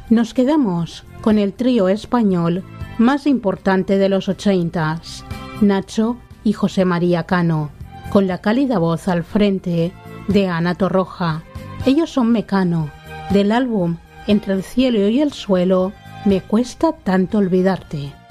Nos quedamos con el trío español más importante de los 80s, Nacho y José María Cano, con la cálida voz al frente de Ana Torroja. Ellos son Mecano, del álbum Entre el cielo y el suelo, Me cuesta tanto olvidarte.